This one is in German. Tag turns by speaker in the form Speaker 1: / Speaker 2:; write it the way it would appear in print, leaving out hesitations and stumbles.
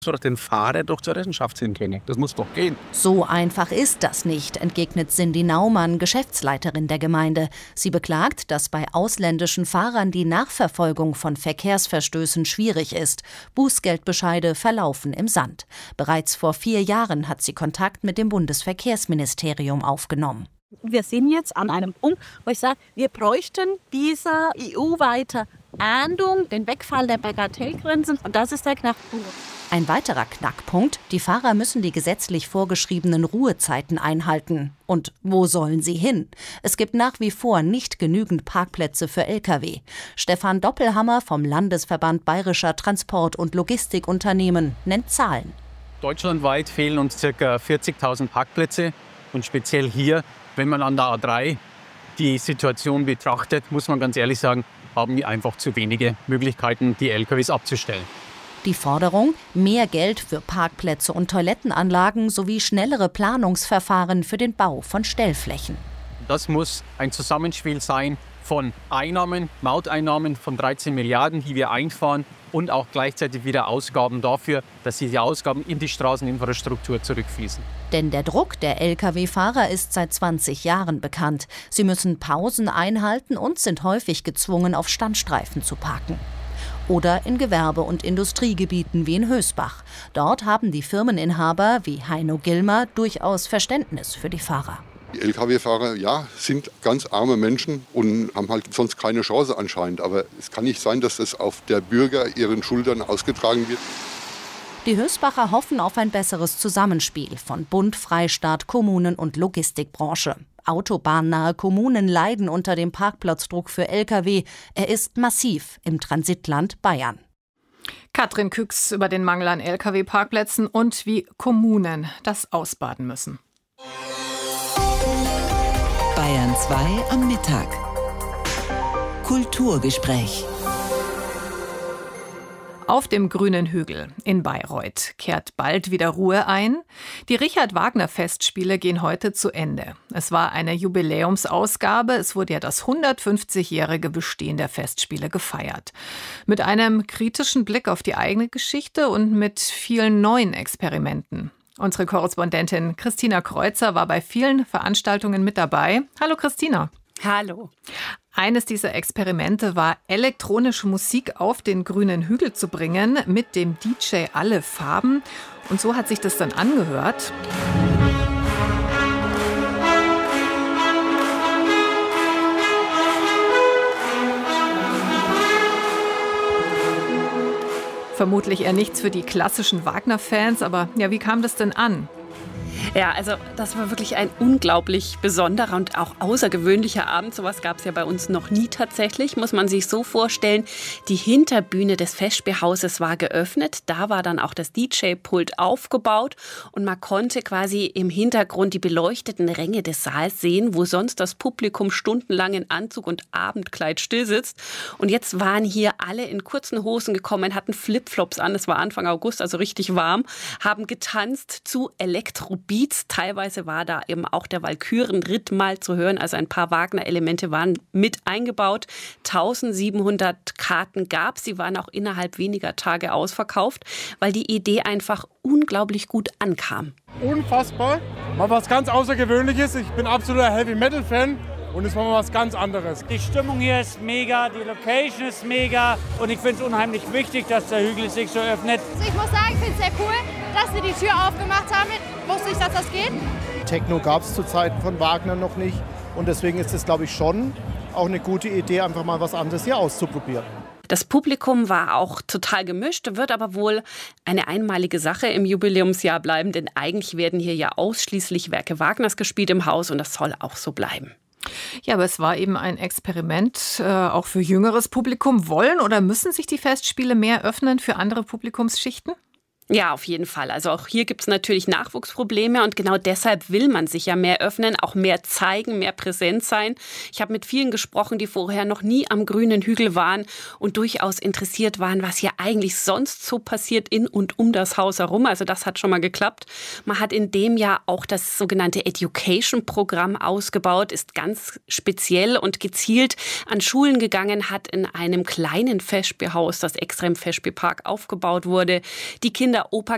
Speaker 1: Oder den Fahrer doch zur Rechenschaft ziehen können. Das muss doch gehen.
Speaker 2: So einfach ist das nicht, entgegnet Cindy Naumann, Geschäftsleiterin der Gemeinde. Sie beklagt, dass bei ausländischen Fahrern die Nachverfolgung von Verkehrsverstößen schwierig ist. Bußgeldbescheide verlaufen im Sand. Bereits vor 4 Jahren hat sie Kontakt mit dem Bundesverkehrsministerium aufgenommen.
Speaker 3: Wir sind jetzt an einem Punkt, wo ich sage, wir bräuchten diese EU-weite Ahndung, den Wegfall der Bagatellgrenzen. Und das ist der Knackpunkt.
Speaker 2: Ein weiterer Knackpunkt: Die Fahrer müssen die gesetzlich vorgeschriebenen Ruhezeiten einhalten. Und wo sollen sie hin? Es gibt nach wie vor nicht genügend Parkplätze für Lkw. Stefan Doppelhammer vom Landesverband Bayerischer Transport- und Logistikunternehmen nennt Zahlen.
Speaker 4: Deutschlandweit fehlen uns ca. 40.000 Parkplätze. Und speziell hier, wenn man an der A3 die Situation betrachtet, muss man ganz ehrlich sagen, haben wir einfach zu wenige Möglichkeiten, die Lkws abzustellen.
Speaker 2: Die Forderung: mehr Geld für Parkplätze und Toilettenanlagen sowie schnellere Planungsverfahren für den Bau von Stellflächen.
Speaker 4: Das muss ein Zusammenspiel sein von Einnahmen, Mauteinnahmen von 13 Milliarden, die wir einfahren, und auch gleichzeitig wieder Ausgaben dafür, dass diese Ausgaben in die Straßeninfrastruktur zurückfließen.
Speaker 2: Denn der Druck der Lkw-Fahrer ist seit 20 Jahren bekannt. Sie müssen Pausen einhalten und sind häufig gezwungen, auf Standstreifen zu parken. Oder in Gewerbe- und Industriegebieten wie in Hösbach. Dort haben die Firmeninhaber wie Heino Gilmer durchaus Verständnis für die Fahrer.
Speaker 5: Die Lkw-Fahrer, ja, sind ganz arme Menschen und haben halt sonst keine Chance anscheinend. Aber es kann nicht sein, dass das auf der Bürger ihren Schultern ausgetragen wird.
Speaker 2: Die Hösbacher hoffen auf ein besseres Zusammenspiel von Bund, Freistaat, Kommunen und Logistikbranche. Autobahnnahe Kommunen leiden unter dem Parkplatzdruck für Lkw. Er ist massiv im Transitland Bayern.
Speaker 6: Katrin Küchs über den Mangel an Lkw-Parkplätzen und wie Kommunen das ausbaden müssen.
Speaker 7: Bayern 2 am Mittag. Kulturgespräch.
Speaker 6: Auf dem grünen Hügel in Bayreuth kehrt bald wieder Ruhe ein. Die Richard-Wagner-Festspiele gehen heute zu Ende. Es war eine Jubiläumsausgabe. Es wurde ja das 150-jährige Bestehen der Festspiele gefeiert. Mit einem kritischen Blick auf die eigene Geschichte und mit vielen neuen Experimenten. Unsere Korrespondentin Christina Kreuzer war bei vielen Veranstaltungen mit dabei. Hallo Christina.
Speaker 8: Hallo.
Speaker 6: Eines dieser Experimente war, elektronische Musik auf den grünen Hügel zu bringen, mit dem DJ Alle Farben. Und so hat sich das dann angehört. Vermutlich eher nichts für die klassischen Wagner-Fans, aber ja, wie kam das denn an?
Speaker 8: Ja, also das war wirklich ein unglaublich besonderer und auch außergewöhnlicher Abend. Sowas gab es ja bei uns noch nie tatsächlich. Muss man sich so vorstellen, die Hinterbühne des Festspielhauses war geöffnet. Da war dann auch das DJ-Pult aufgebaut und man konnte quasi im Hintergrund die beleuchteten Ränge des Saals sehen, wo sonst das Publikum stundenlang in Anzug und Abendkleid stillsitzt. Und jetzt waren hier alle in kurzen Hosen gekommen, hatten Flipflops an. Es war Anfang August, also richtig warm, haben getanzt zu Elektrobeats. Teilweise war da eben auch der Walkürenritt mal zu hören, also ein paar Wagner-Elemente waren mit eingebaut. 1700 Karten gab es, sie waren auch innerhalb weniger Tage ausverkauft, weil die Idee einfach unglaublich gut ankam.
Speaker 9: Unfassbar, mal was ganz Außergewöhnliches. Ich bin absoluter Heavy-Metal-Fan. Und es war mal was ganz anderes.
Speaker 10: Die Stimmung hier ist mega, die Location ist mega und ich finde es unheimlich wichtig, dass der Hügel sich so öffnet.
Speaker 11: Also ich muss sagen, ich finde es sehr cool, dass sie die Tür aufgemacht haben. Wusste ich, dass das geht.
Speaker 12: Techno gab es zu Zeiten von Wagner noch nicht und deswegen ist es, glaube ich, schon auch eine gute Idee, einfach mal was anderes hier auszuprobieren.
Speaker 8: Das Publikum war auch total gemischt, wird aber wohl eine einmalige Sache im Jubiläumsjahr bleiben, denn eigentlich werden hier ja ausschließlich Werke Wagners gespielt im Haus und das soll auch so bleiben.
Speaker 6: Ja, aber es war eben ein Experiment, auch für jüngeres Publikum. Wollen oder müssen sich die Festspiele mehr öffnen für andere Publikumsschichten?
Speaker 8: Ja, auf jeden Fall. Also auch hier gibt es natürlich Nachwuchsprobleme und genau deshalb will man sich ja mehr öffnen, auch mehr zeigen, mehr präsent sein. Ich habe mit vielen gesprochen, die vorher noch nie am grünen Hügel waren und durchaus interessiert waren, was hier eigentlich sonst so passiert in und um das Haus herum. Also das hat schon mal geklappt. Man hat in dem Jahr auch das sogenannte Education-Programm ausgebaut, ist ganz speziell und gezielt an Schulen gegangen, hat in einem kleinen Festspielhaus, das extra im Festspielpark aufgebaut wurde, die Kinder Oper